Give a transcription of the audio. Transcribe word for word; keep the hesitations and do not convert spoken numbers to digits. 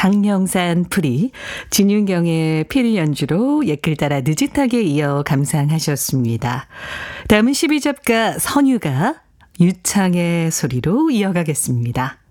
강명산 풀이, 진윤경의 필 연주로 옛글 따라 느긋하게 이어 감상하셨습니다. 다음은 십이 잡가 선유가 유창의 소리로 이어가겠습니다.